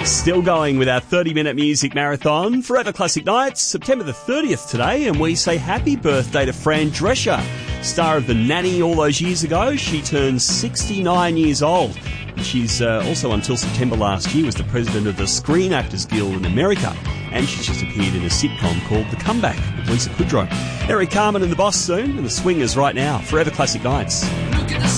Still going with our 30-minute music marathon. Forever Classic Nights, September the 30th today, and we say happy birthday to Fran Drescher, star of The Nanny all those years ago. She turns 69 years old. And she's also, until September last year, was the president of the Screen Actors Guild in America. And she's just appeared in a sitcom called The Comeback with Lisa Kudrow. Eric Carmen and the Boss soon, and the Swingers right now. Forever Classic Nights.